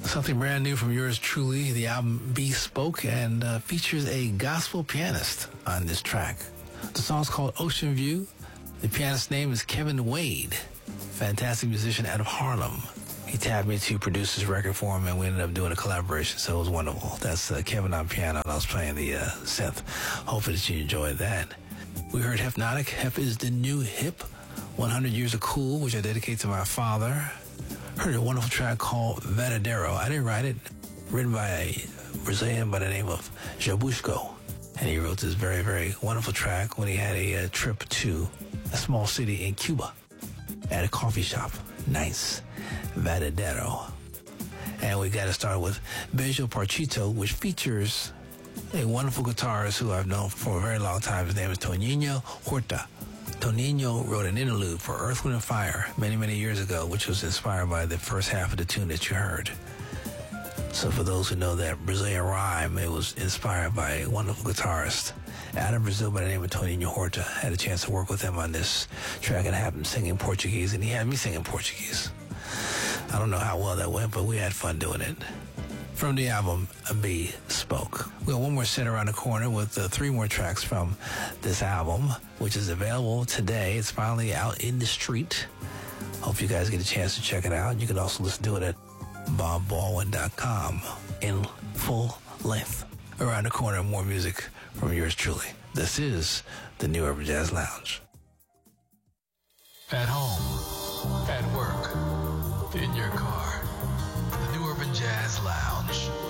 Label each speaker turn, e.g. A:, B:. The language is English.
A: Something brand new from yours truly. The album Bespoke and features a gospel pianist on this track. The song's called Ocean View. The pianist's name is Kevin Wade, fantastic musician out of Harlem. He tapped me to produce his record for him, and we ended up doing a collaboration, so it was wonderful. That's Kevin on piano, and I was playing the synth. Hopefully that you enjoyed that. We heard Hypnotic. Hep is the new hip. 100 Years of Cool, which I dedicate to my father. Heard a wonderful track called Verdadeiro. I didn't write it. Written by a Brazilian by the name of Jabushko. And he wrote this very, very wonderful track when he had a trip to a small city in Cuba at a coffee shop. Nice. Verdadeiro. And we got to start with Beijo Parchito, which features a wonderful guitarist who I've known for a very long time. His name is Toninho Horta. Toninho wrote an interlude for Earth, Wind & Fire many, many years ago, which was inspired by the first half of the tune that you heard. So for those who know that Brazilian rhyme, it was inspired by a wonderful guitarist out of Brazil by the name of Toninho Horta. I had a chance to work with him on this track and have him singing Portuguese, and he had me singing Portuguese. I don't know how well that went, but we had fun doing it. From the album Bespoke. We got one more set around the corner with 3 more tracks from this album, which is available today. It's finally out in the street. Hope you guys get a chance to check it out. You can also listen to it at bobbaldwin.com in full length. Around the corner, more music from yours truly. This is the New Urban Jazz Lounge. At home, at work, in your car, the New Urban Jazz Lounge.